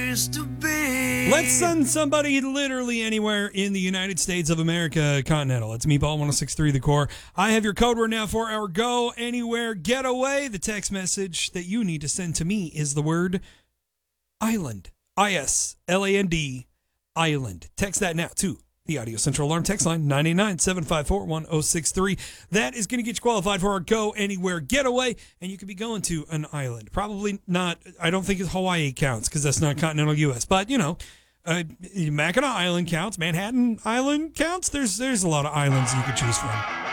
place to be. Let's send somebody literally anywhere in the United States of America continental. It's Meatball 1063 The Core. I have your code word now for our Go Anywhere Getaway. The text message that you need to send to me is the word island. ISLAND. Island. Text that now to the Audio Central Alarm text line, 989-754-1063. That is going to get you qualified for our Go Anywhere Getaway, and you could be going to an island. Probably not, I don't think Hawaii counts because that's not continental U.S., but, Mackinac Island counts, Manhattan Island counts. There's a lot of islands you could choose from.